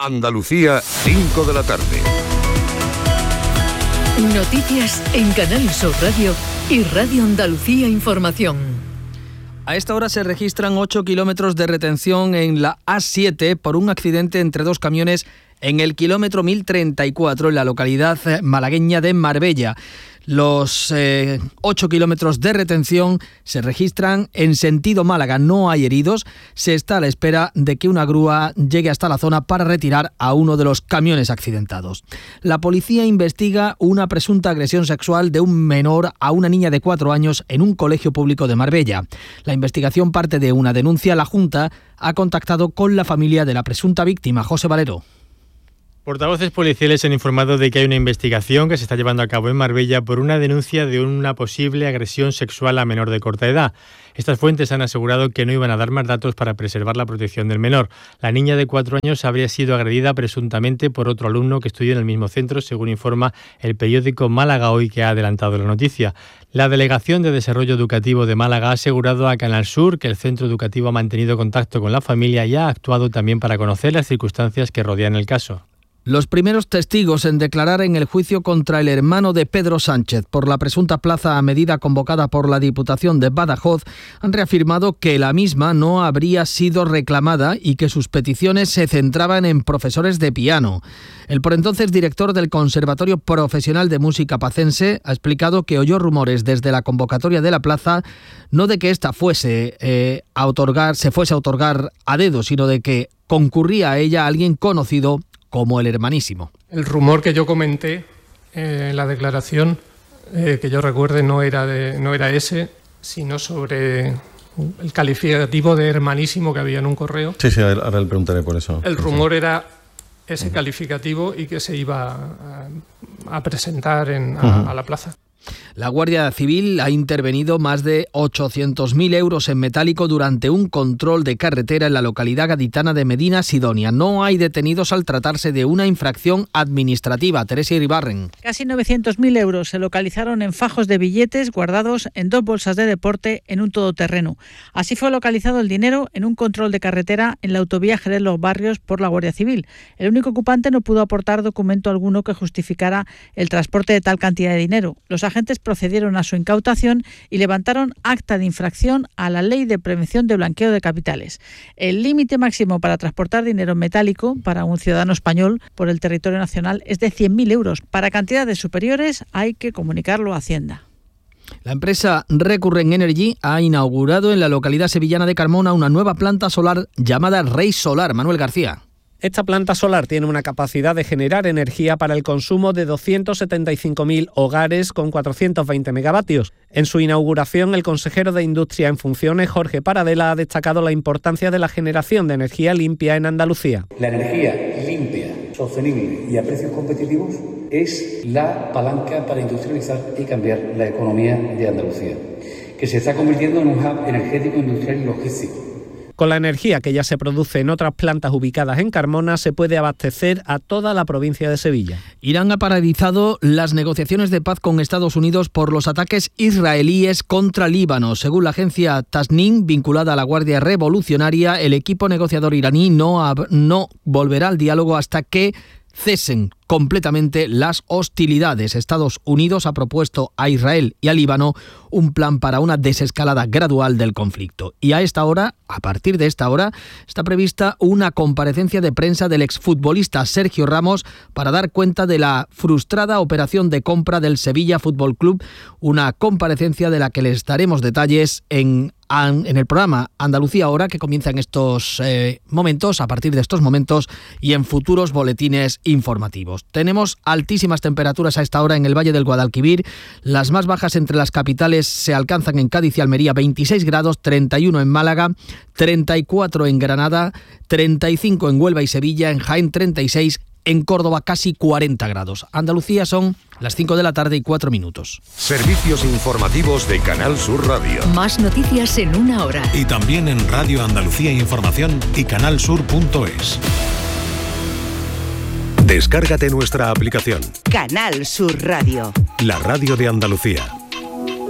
Andalucía, 5 de la tarde. Noticias en Canal Sur Radio y Radio Andalucía Información. A esta hora se registran 8 kilómetros de retención en la A7 por un accidente entre dos camiones en el kilómetro 1034 en la localidad malagueña de Marbella. Los 8 kilómetros de retención se registran en sentido Málaga. No hay heridos. Se está a la espera de que una grúa llegue hasta la zona para retirar a uno de los camiones accidentados. La policía investiga una presunta agresión sexual de un menor a una niña de 4 años en un colegio público de Marbella. La investigación parte de una denuncia. La Junta ha contactado con la familia de la presunta víctima. José Valero. Portavoces policiales han informado de que hay una investigación que se está llevando a cabo en Marbella por una denuncia de una posible agresión sexual a menor de corta edad. Estas fuentes han asegurado que no iban a dar más datos para preservar la protección del menor. La niña de 4 años habría sido agredida presuntamente por otro alumno que estudia en el mismo centro, según informa el periódico Málaga Hoy, que ha adelantado la noticia. La Delegación de Desarrollo Educativo de Málaga ha asegurado a Canal Sur que el centro educativo ha mantenido contacto con la familia y ha actuado también para conocer las circunstancias que rodean el caso. Los primeros testigos en declarar en el juicio contra el hermano de Pedro Sánchez por la presunta plaza a medida convocada por la Diputación de Badajoz han reafirmado que la misma no habría sido reclamada y que sus peticiones se centraban en profesores de piano. El por entonces director del Conservatorio Profesional de Música Pacense ha explicado que oyó rumores desde la convocatoria de la plaza, no de que ésta se fuese a otorgar a dedo, sino de que concurría a ella alguien conocido como el hermanísimo. El rumor que yo comenté en la declaración, que yo recuerde, no era ese, sino sobre el calificativo de hermanísimo que había en un correo. Sí, ahora le preguntaré por eso. El rumor era ese calificativo y que se iba a presentar a la plaza. La Guardia Civil ha intervenido más de 800.000 euros en metálico durante un control de carretera en la localidad gaditana de Medina Sidonia. No hay detenidos al tratarse de una infracción administrativa. Teresa Iribarren. Casi 900.000 euros se localizaron en fajos de billetes guardados en 2 bolsas de deporte en un todoterreno. Así fue localizado el dinero en un control de carretera en la autovía Jerez Los Barrios por la Guardia Civil. El único ocupante no pudo aportar documento alguno que justificara el transporte de tal cantidad de dinero. Los agentes procedieron a su incautación y levantaron acta de infracción a la Ley de Prevención de Blanqueo de Capitales. El límite máximo para transportar dinero metálico para un ciudadano español por el territorio nacional es de 100.000 euros. Para cantidades superiores hay que comunicarlo a Hacienda. La empresa Recurrent Energy ha inaugurado en la localidad sevillana de Carmona una nueva planta solar llamada Rey Solar. Manuel García. Esta planta solar tiene una capacidad de generar energía para el consumo de 275.000 hogares con 420 megavatios. En su inauguración, el consejero de Industria en funciones, Jorge Paradela, ha destacado la importancia de la generación de energía limpia en Andalucía. La energía limpia, sostenible y a precios competitivos es la palanca para industrializar y cambiar la economía de Andalucía, que se está convirtiendo en un hub energético, industrial y logístico. Con la energía que ya se produce en otras plantas ubicadas en Carmona, se puede abastecer a toda la provincia de Sevilla. Irán ha paralizado las negociaciones de paz con Estados Unidos por los ataques israelíes contra Líbano. Según la agencia Tasnim, vinculada a la Guardia Revolucionaria, el equipo negociador iraní no volverá al diálogo hasta que cesen completamente las hostilidades. Estados Unidos ha propuesto a Israel y a Líbano un plan para una desescalada gradual del conflicto. Y a partir de esta hora, está prevista una comparecencia de prensa del exfutbolista Sergio Ramos para dar cuenta de la frustrada operación de compra del Sevilla Fútbol Club, una comparecencia de la que les daremos detalles en el programa Andalucía Ahora, que comienza en estos momentos, a partir de estos momentos, y en futuros boletines informativos. Tenemos altísimas temperaturas a esta hora en el Valle del Guadalquivir. Las más bajas entre las capitales se alcanzan en Cádiz y Almería, 26 grados, 31 en Málaga, 34 en Granada, 35 en Huelva y Sevilla, en Jaén 36, en Córdoba casi 40 grados. Andalucía son las 5 de la tarde y 4 minutos. Servicios informativos de Canal Sur Radio. Más noticias en una hora. Y también en Radio Andalucía Información y canalsur.es. Descárgate nuestra aplicación. Canal Sur Radio. La radio de Andalucía.